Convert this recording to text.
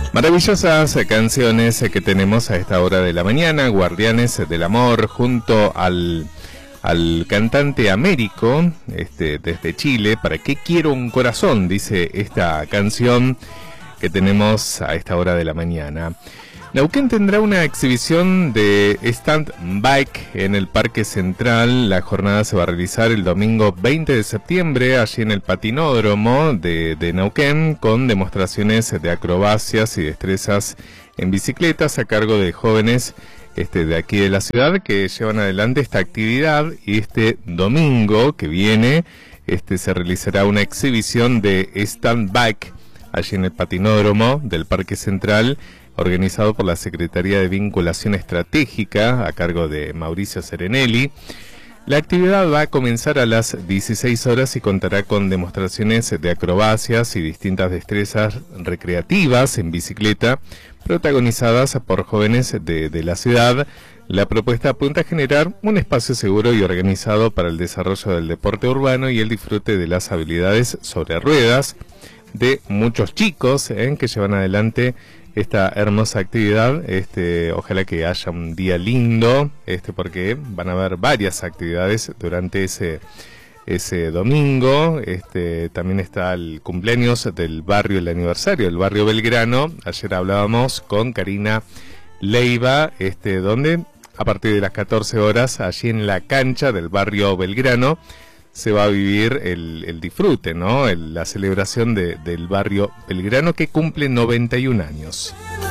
Maravillosas canciones que tenemos a esta hora de la mañana, Guardianes del Amor, junto al cantante Américo, desde Chile. ¿Para qué quiero un corazón?, dice esta canción que tenemos a esta hora de la mañana. Neuquén tendrá una exhibición de stand bike en el Parque Central. La jornada se va a realizar el domingo 20 de septiembre, allí en el patinódromo de Neuquén, con demostraciones de acrobacias y destrezas en bicicletas a cargo de jóvenes de aquí de la ciudad que llevan adelante esta actividad. Y este domingo que viene se realizará una exhibición de stand bike allí en el patinódromo del Parque Central, organizado por la Secretaría de Vinculación Estratégica a cargo de Mauricio Serenelli. La actividad va a comenzar a las 16 horas y contará con demostraciones de acrobacias y distintas destrezas recreativas en bicicleta protagonizadas por jóvenes de la ciudad. La propuesta apunta a generar un espacio seguro y organizado para el desarrollo del deporte urbano y el disfrute de las habilidades sobre ruedas de muchos chicos que llevan adelante esta hermosa actividad. Ojalá que haya un día lindo, porque van a haber varias actividades durante ese domingo. También está el cumpleaños del barrio, el aniversario del barrio Belgrano. Ayer hablábamos con Karina Leiva, donde a partir de las 14 horas, allí en la cancha del barrio Belgrano, se va a vivir el disfrute, ¿no? La celebración del barrio Belgrano, que cumple 91 años.